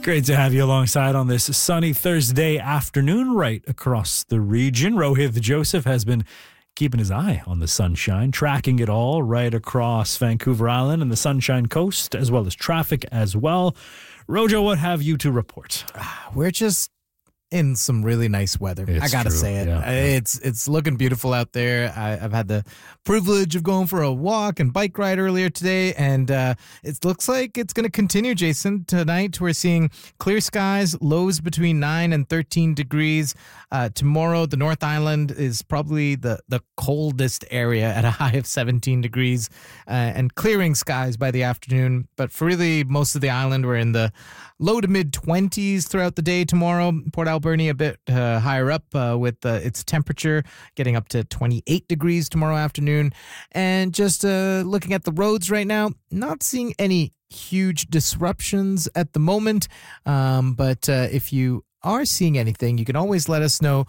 Great to have you alongside on this sunny Thursday afternoon right across the region. Rohith Joseph has been keeping his eye on the sunshine, tracking it all right across Vancouver Island and the Sunshine Coast, as well as traffic as well. Rojo, what have you to report? We're just in some really nice weather. It's I gotta true, say it. yeah. It's looking beautiful out there. I've had the privilege of going for a walk and bike ride earlier today, and it looks like it's going to continue, Jason. Tonight we're seeing clear skies, lows between 9 and 13 degrees. Tomorrow, the North Island is probably the coldest area at a high of 17 degrees, and clearing skies by the afternoon. But for really most of the island, we're in the low to mid 20s throughout the day tomorrow. Port Alberni a bit higher up with its temperature getting up to 28 degrees tomorrow afternoon. And just looking at the roads right now, not seeing any huge disruptions at the moment. But if you are seeing anything, you can always let us know.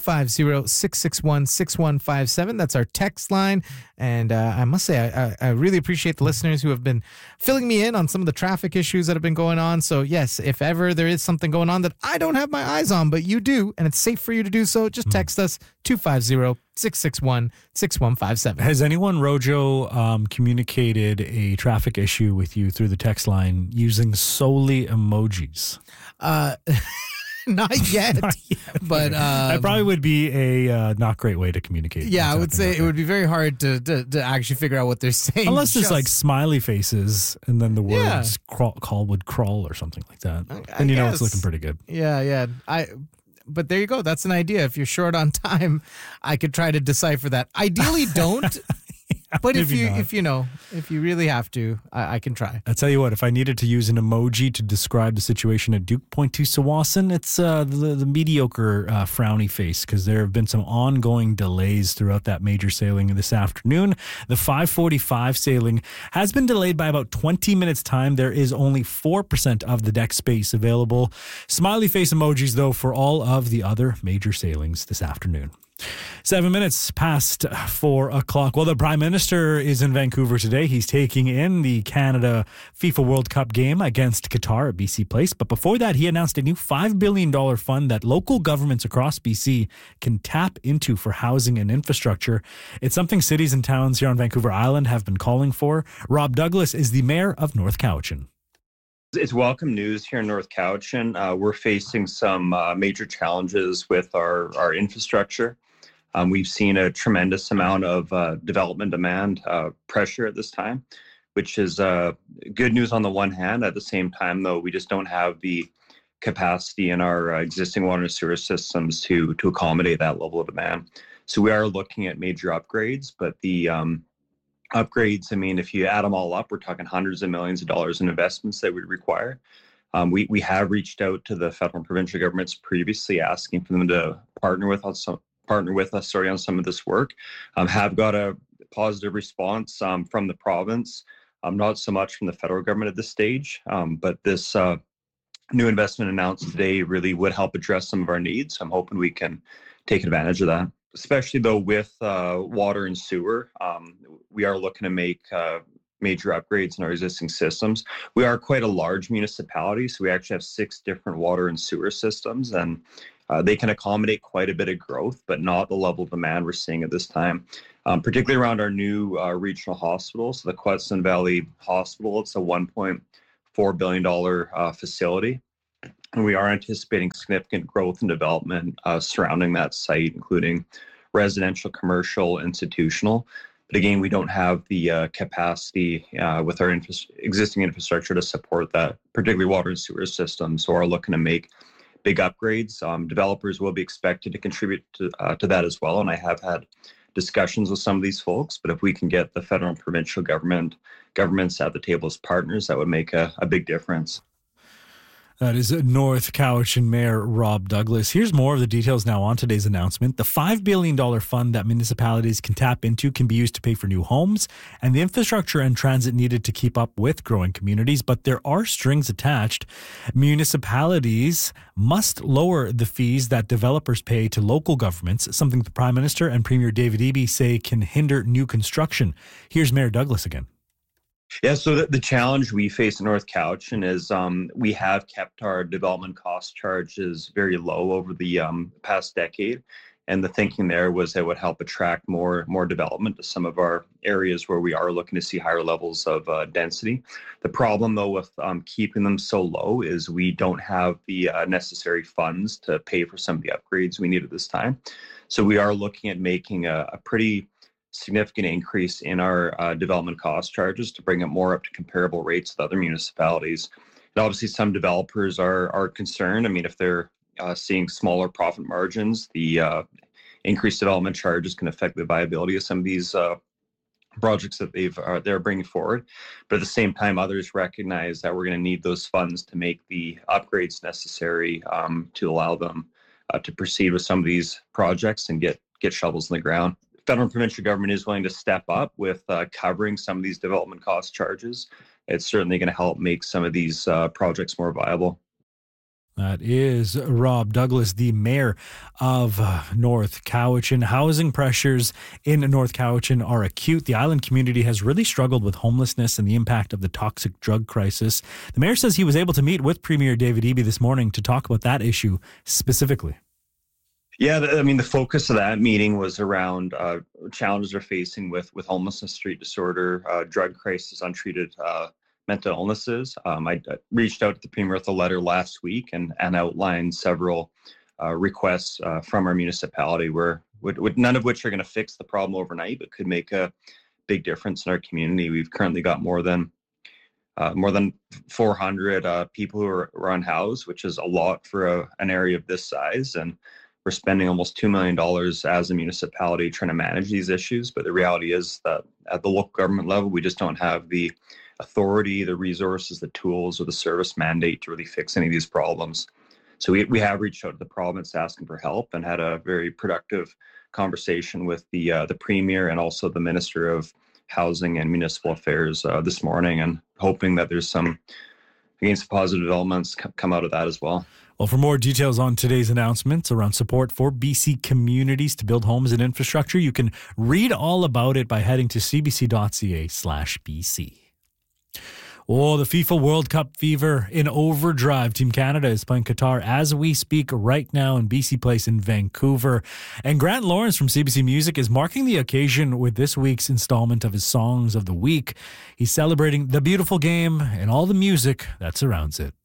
250-661-6157. That's our text line. And I must say, I really appreciate the listeners who have been filling me in on some of the traffic issues that have been going on. So yes, if ever there is something going on that I don't have my eyes on, but you do, and it's safe for you to do so, just text us 250-661-6157. Has anyone, Rojo, communicated a traffic issue with you through the text line using solely emojis? Not yet, but that probably would be a not great way to communicate. Yeah, I would say it would be very hard to actually figure out what they're saying. Unless there's like smiley faces and then the words would crawl or something like that. And you know it's looking pretty good. Yeah. But there you go. That's an idea. If you're short on time, I could try to decipher that. Ideally, don't. But if you really have to, I can try. I'll tell you what, if I needed to use an emoji to describe the situation at Duke Point to Tsawwassen, it's the mediocre frowny face, because there have been some ongoing delays throughout that major sailing this afternoon. The 5:45 sailing has been delayed by about 20 minutes time. There is only 4% of the deck space available. Smiley face emojis, though, for all of the other major sailings this afternoon. 7 minutes past 4 o'clock. Well, the Prime Minister is in Vancouver today. He's taking in the Canada FIFA World Cup game against Qatar at BC Place. But before that, he announced a new $5 billion fund that local governments across BC can tap into for housing and infrastructure. It's something cities and towns here on Vancouver Island have been calling for. Rob Douglas is the mayor of North Cowichan. It's welcome news here in North Cowichan. We're facing some major challenges with our infrastructure. We've seen a tremendous amount of development demand pressure at this time, which is good news on the one hand. At the same time, though, we just don't have the capacity in our existing water and sewer systems to accommodate that level of demand. So we are looking at major upgrades, but the upgrades, I mean, if you add them all up, we're talking hundreds of millions of dollars in investments that we require. We have reached out to the federal and provincial governments previously asking for them to partner with us on some of this work. Have got a positive response from the province, not so much from the federal government at this stage, but this new investment announced today really would help address some of our needs. I'm hoping we can take advantage of that, especially though with water and sewer. We are looking to make major upgrades in our existing systems. We are quite a large municipality, so we actually have 6 different water and sewer systems, and they can accommodate quite a bit of growth, but not the level of demand we're seeing at this time, particularly around our new regional hospital. So the Quetzalcoatl Valley Hospital, it's a $1.4 billion facility. And we are anticipating significant growth and development surrounding that site, including residential, commercial, institutional. But again, we don't have the capacity with our existing infrastructure to support that, particularly water and sewer systems. So we're looking to make big upgrades. Developers will be expected to contribute to that as well. And I have had discussions with some of these folks, but if we can get the federal and provincial governments at the table as partners, that would make a big difference. That is North Cowichan Mayor Rob Douglas. Here's more of the details now on today's announcement. The $5 billion fund that municipalities can tap into can be used to pay for new homes and the infrastructure and transit needed to keep up with growing communities, but there are strings attached. Municipalities must lower the fees that developers pay to local governments, something the Prime Minister and Premier David Eby say can hinder new construction. Here's Mayor Douglas again. Yeah, so the challenge we face in North Cowichan is we have kept our development cost charges very low over the past decade. And the thinking there was it would help attract more development to some of our areas where we are looking to see higher levels of density. The problem, though, with keeping them so low is we don't have the necessary funds to pay for some of the upgrades we need at this time. So we are looking at making a pretty significant increase in our development cost charges to bring it more up to comparable rates with other municipalities. And obviously, some developers are concerned. I mean, if they're seeing smaller profit margins, the increased development charges can affect the viability of some of these projects that they're bringing forward. But at the same time, others recognize that we're going to need those funds to make the upgrades necessary to allow them to proceed with some of these projects and get shovels in the ground. Federal and provincial government is willing to step up with covering some of these development cost charges. It's certainly going to help make some of these projects more viable. That is Rob Douglas, the mayor of North Cowichan. Housing pressures in North Cowichan are acute. The island community has really struggled with homelessness and the impact of the toxic drug crisis. The mayor says he was able to meet with Premier David Eby this morning to talk about that issue specifically. Yeah, I mean, the focus of that meeting was around challenges they're facing with homelessness, street disorder, drug crisis, untreated mental illnesses. I reached out to the Premier with a letter last week and outlined several requests from our municipality, none of which are going to fix the problem overnight, but could make a big difference in our community. We've currently got more than 400 people who are unhoused, which is a lot for an area of this size. And we're spending almost $2 million as a municipality trying to manage these issues. But the reality is that at the local government level, we just don't have the authority, the resources, the tools, or the service mandate to really fix any of these problems. So we have reached out to the province asking for help and had a very productive conversation with the Premier and also the Minister of Housing and Municipal Affairs this morning, and hoping that there's some positive developments come out of that as well. Well, for more details on today's announcements around support for BC communities to build homes and infrastructure, you can read all about it by heading to cbc.ca/BC. Oh, the FIFA World Cup fever in overdrive. Team Canada is playing Qatar as we speak right now in BC Place in Vancouver. And Grant Lawrence from CBC Music is marking the occasion with this week's installment of his Songs of the Week. He's celebrating the beautiful game and all the music that surrounds it.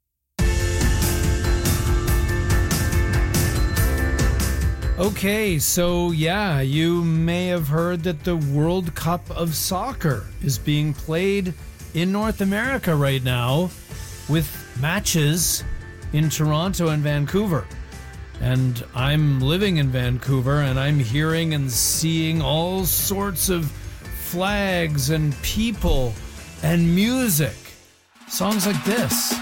Okay, so yeah, you may have heard that the World Cup of Soccer is being played in North America right now with matches in Toronto and Vancouver. And I'm living in Vancouver and I'm hearing and seeing all sorts of flags and people and music. Songs like this.